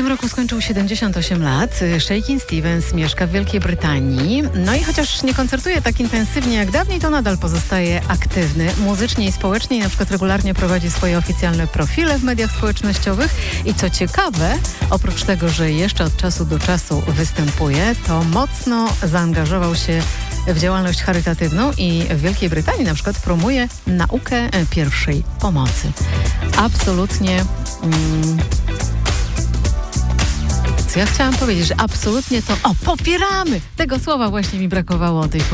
tym roku skończył 78 lat. Shakin' Stevens mieszka w Wielkiej Brytanii. No i chociaż nie koncertuje tak intensywnie jak dawniej, to nadal pozostaje aktywny muzycznie i społecznie. Na przykład regularnie prowadzi swoje oficjalne profile w mediach społecznościowych. I co ciekawe, oprócz tego, że jeszcze od czasu do czasu występuje, to mocno zaangażował się w działalność charytatywną i w Wielkiej Brytanii na przykład promuje naukę pierwszej pomocy. Absolutnie... Co ja chciałam powiedzieć, że absolutnie to... popieramy! Tego słowa właśnie mi brakowało o tej porze.